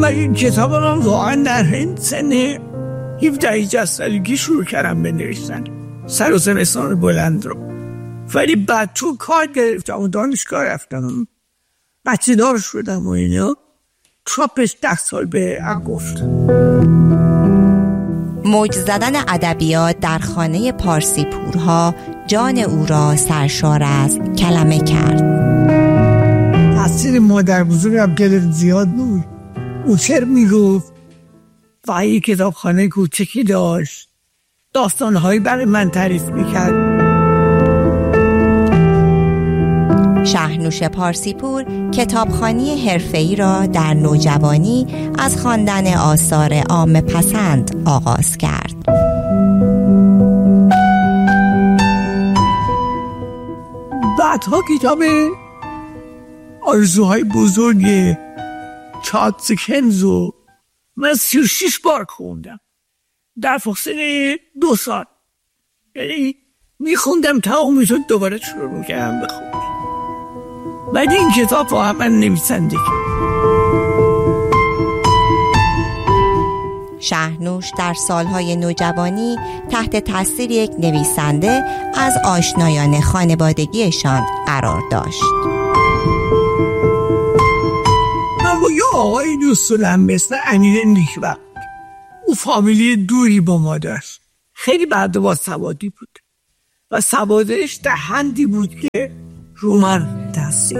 من این کتاب رو واقعا در این سن 17 سالگی شروع کردم بنویسن، سر و زمستان بلند رو. ولی بعد تو کار گرفتم و دانشگاه رفتم، بچه دار شدم و اینا، چاپش 10 سال به گفت. موج زدن ادبیات در خانه پارسی پورها جان او را سرشار از کلمه کرد. تاثیر مادر بزرگم که زیاد بود. او شعر میگفت و یک کتابخانه کوچکی داشت، داستانهایی برای من تعریف میکرد. شهنوش پارسیپور کتابخوانی حرفه‌ای را در نوجوانی از خواندن آثار عامه پسند آغاز کرد. بعدها کتاب آرزوهای بزرگ چارلز کنزو من 36 بار خوندم در فاصله 2 سال. یعنی میخوندم تمام میشد دوباره شروع میکردم بخونم. ولی این کتاب واقعا من نویسنده. شهنوش در سالهای نوجوانی تحت تاثیر یک نویسنده از آشنایان خانوادگیشان قرار داشت. من با یه آقای دوست دارم مثل امیر نیکبخت. او فامیلی دوری با ما داشت. خیلی بعد با سوادی بود و سوادش در حدی بود که رو من تاثیر.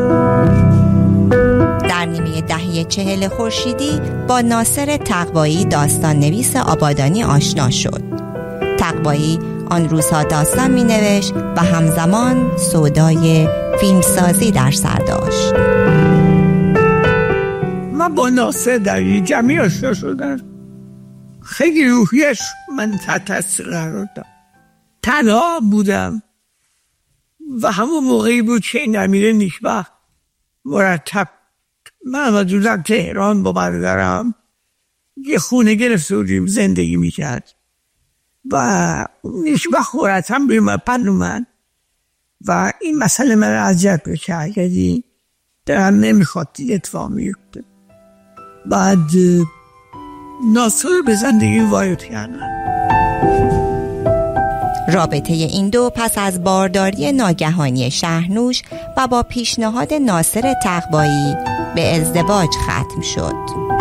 در نیمه دهه 40 خورشیدی با ناصر تقوایی داستان نویس آبادانی آشنا شد. تقوایی آن روزها داستان می نوشت و همزمان سودای فیلمسازی در سر داشت. من با ناصر در یه جمعی آشنا شدم. خیلی روحیش من تحت تاثیر قرار داد. تنها بودم و همون موقعی بود که این امیر نیکبخت مرتب من و دوزم تهران با برادرم یه خونه گرفته بودیم زندگی میکرد و نیکبخت مرتب بیرون پن من و این مسئله من را اذیت بکرد. یعنی درم نمیخواد اتفاق میفته. بعد ناصر به زندگی وارد کردن. رابطه این دو پس از بارداری ناگهانی شهنوش و با پیشنهاد ناصر تقوایی به ازدواج ختم شد.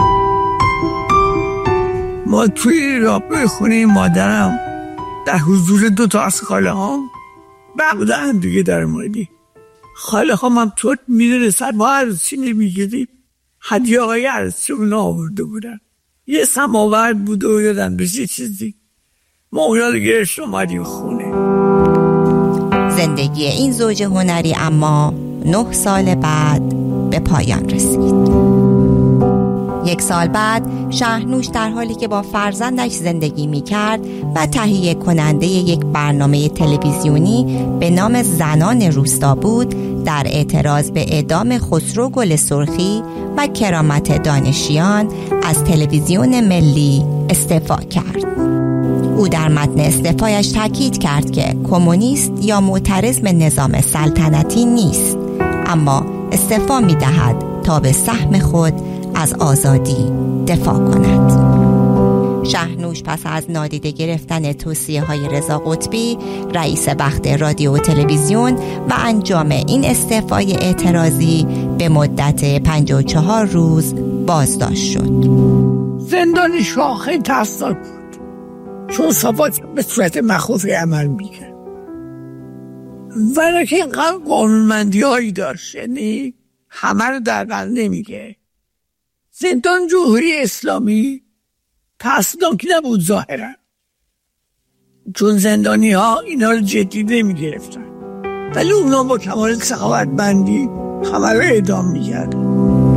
ما توی رابطه خونه مادرم در حضور 2 تا از خاله هم بقیده هم دیگه در موردی خاله هم هم طور میدونستن ما عروسی نمیگیریم. هدیه آقای عروسی اونا آورده بودن، یه سماورد بود و یادن بشه چیزی، ما اونا رو گرشت اومدیم خونه. زندگی این زوج هنری اما 9 سال بعد به پایان رسید. 1 سال بعد شهنوش در حالی که با فرزندش زندگی می کرد و تهیه کننده یک برنامه تلویزیونی به نام زنان روستا بود، در اعتراض به اعدام خسرو گل سرخی و کرامت دانشیان از تلویزیون ملی استعفا کرد. او در متن استعفایش تاکید کرد که کمونیست یا معترض به نظام سلطنتی نیست، اما استعفا می دهد تا به سهم خود از آزادی دفاع کند. شهنوش پس از نادیده گرفتن توصیه‌های رضا قطبی رئیس بخت رادیو و تلویزیون و انجام این استعفای اعتراضی به مدت 54 روز بازداشت شد. زندان شاخه ترسناک بود چون صفات به صورت مخوفی عمل میکرد ولی که اینقدر قانونمندی هایی داشت، یعنی همه رو در بر نمیگه. زندان جمهوری اسلامی ترسناک نبود ظاهرا، چون زندانی ها اینا رو جدی نمی گرفتن، ولی اونا با کمال سخاوتمندی همه رو اعدام می کردن.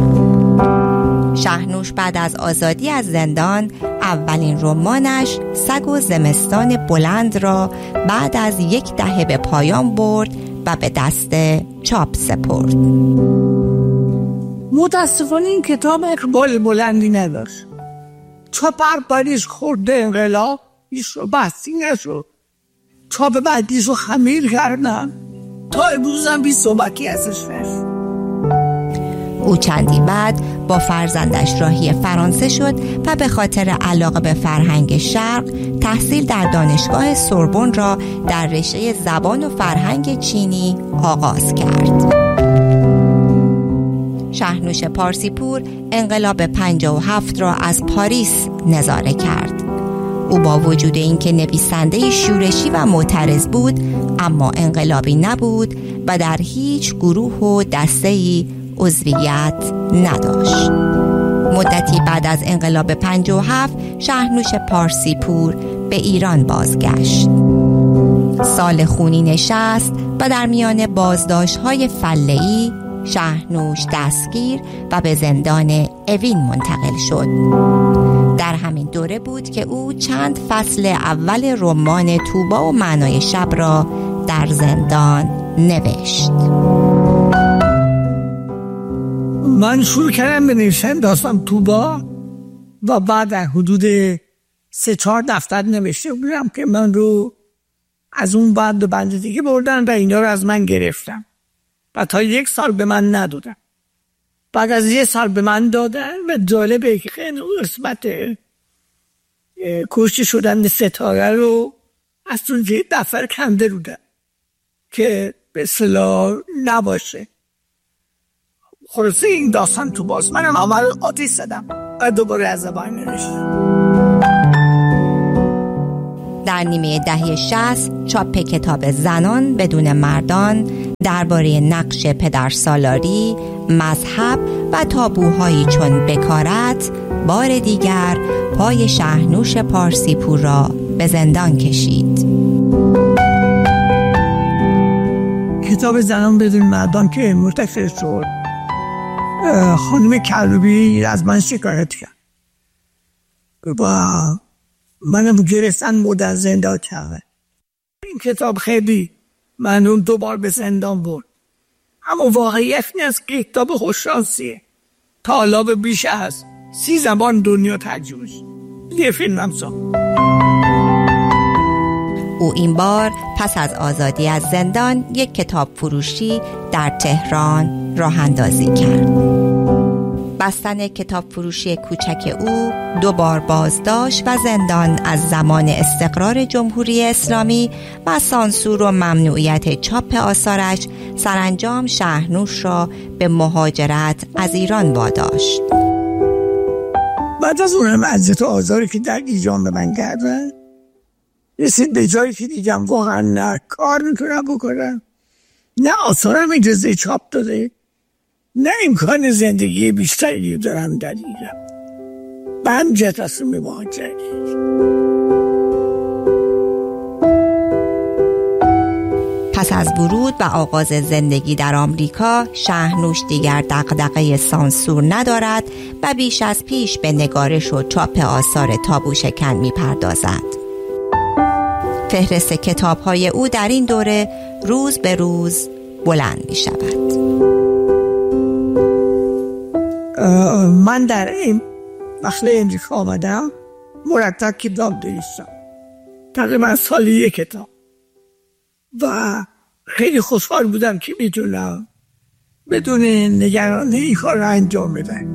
شهنوش بعد از آزادی از زندان اولین رمانش سگ و زمستان بلند را بعد از 1 دهه به پایان برد و به دست چاپ سپرد. متاسفانه این کتاب اقبال بلندی نداشت. چاپ اولیش خورده انقلاب ایشو بستی نشد. چاپ بعدیشو خمیر کردن تا امروز هم بی صحبتی ازش هست. او چندی بعد با فرزندش راهی فرانسه شد و به خاطر علاقه به فرهنگ شرق تحصیل در دانشگاه سوربن را در رشته زبان و فرهنگ چینی آغاز کرد. شاهنوش پارسیپور انقلاب 57 را از پاریس نظاره کرد. او با وجود اینکه نویسنده شورشی و معترض بود، اما انقلابی نبود و در هیچ گروه و دسته‌ای عضویت نداشت. مدتی بعد از انقلاب 57 شاهنوش پارسیپور به ایران بازگشت. سال خونین 60 و در میان بازداشت‌های فله‌ای شاهنوش دستگیر و به زندان اوین منتقل شد. در همین دوره بود که او چند فصل اول رمان طوبا و معنای شب را در زندان نوشت. من شروع کردم به نوشتن داستان طوبا و بعد در حدود 3-4 دفتر نوشته بودم که من رو از اون بند دیگه بردن و اینا رو از من گرفتم و تا 1 سال به من ندادن. بعد از 1 سال به من دادن و جالبه که خیلی قسمت کشته شدن ستاره رو از اون دفتر کنده رو دن که به اصطلاح نباشه. خلاصه این داستان تو باز منم اول آتیش زدم و دوباره از زبان نوشتم. در نیمه دهه 60 چاپ کتاب زنان بدون مردان درباره نقش پدرسالاری، مذهب و تابوهایی چون بکارت بار دیگر پای شاهنوش پارسیپور را به زندان کشید. کتاب زنان بدون مردان که منتشر شد، خانم کروبی از من شکایت کرد و منم گرفتن مدت زندان کرد. این کتاب خیلی منو 2 بار به زندان برد، اما واقعیت این است که کتاب خوششانسیه. تا حالا به بیش از 30 زبان دنیا ترجمه شد. یه فیلم هم ساخت. او این بار پس از آزادی از زندان یک کتاب فروشی در تهران راه اندازی کرد. بستن کتاب فروشی کوچک او 2 بار بازداشت و زندان از زمان استقرار جمهوری اسلامی و سانسور و ممنوعیت چاپ آثارش سرانجام شاهنوش را به مهاجرت از ایران واداشت. بعد از اونم اذیت و آزاری که در ایران به من کردن، رسید به جایی که دیدم واقعا نه کار میتونم بکنم، نه آثارم اجازه چاپ داده، نه امکان زندگی بیشتری دارم در ایران. به هم جهت تصمیم به مهاجرت. پس از ورود و آغاز زندگی در آمریکا، شاهنوش دیگر دغدغه سانسور ندارد و بیش از پیش به نگارش و چاپ آثار تابو شکن می‌پردازد. فهرست کتاب‌های او در این دوره روز به روز بلند می‌شود. من در این وقت امریکا آمدم مرتب کتاب نوشتم، تقریبا سالی 1 کتاب و خیلی خوشحال بودم که میتونم بدون نگرانی این کار را انجام بدم.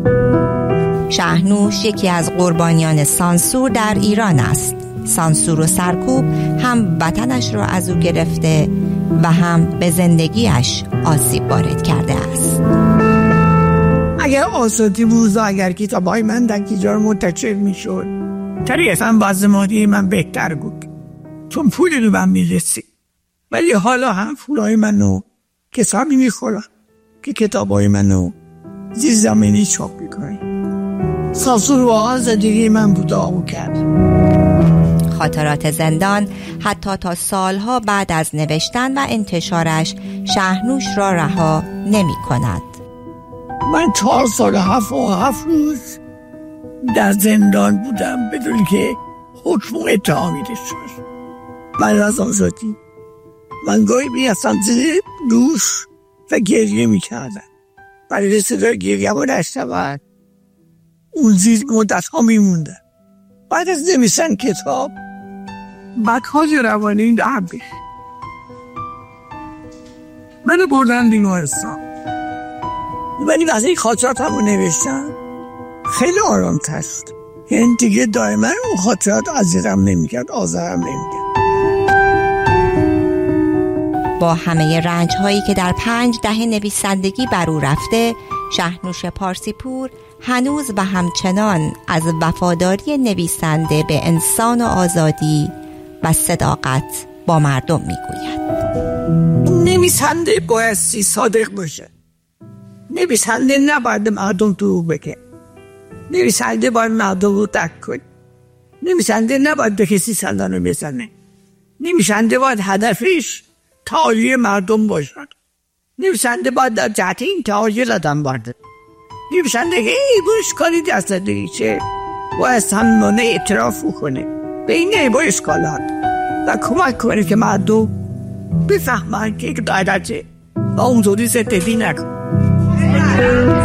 شاهنوش یکی از قربانیان سانسور در ایران است. سانسور و سرکوب هم وطنش را از او گرفته و هم به زندگیش آسیب وارد کرده است. اگر آزادی بود و اگر کتاب‌های من در اینجا منتشر میشد، طبیعتاً وضع مادی من بهتر بود، چون پولی رو من میرسید. ولی حالا هم پولای منو کسانی میخورن که کتاب‌های منو زیرزمینی چاپ میکنن. سانسور واقعا زندگی من بوده کرد. خاطرات زندان حتی تا سالها بعد از نوشتن و انتشارش شاهنوش را رها نمی کند. من 4 سال 7 روز در زندان بودم بدون که حکم و اتهامی داشته باشم. من از آزادی من گاهی میرفتم زیر دوش و گریه میکردم، ولی صدای گریه رو نشنون. اون زیر مدت ها میمونده. بعد از نوشتن کتاب بدحالی روانی در بیش من بردن بیمارستان. ولی وقتی خاطراتم رو نوشتم خیلی آرام تر شد. یعنی دیگه دائما اون خاطرات اذیتم نمیکرد، آزارم نمیکرد. با همه رنج هایی که در 5 دهه نویسندگی بر او رفته، شهنوش پارسیپور هنوز و همچنان از وفاداری نویسنده به انسان و آزادی و صداقت با مردم میگوید. نویسنده بایستی صادق باشه. نویسنده نباید مردم دروغ بگه. نویسنده باید مردم رو درک کنه. نویسنده نباید به کسی سلام بزنه. نویسنده باید هدفش تعالی مردم باشد. نویسنده باید در جهت این تعالی قدم برده. نویسنده بوش کاری دست دیگه باید صمیمانه اعتراف کنه به این عیب و اشکالات و کمک کنه که مردم بفهمن که غلطه و اونطوری زندگی نکنه.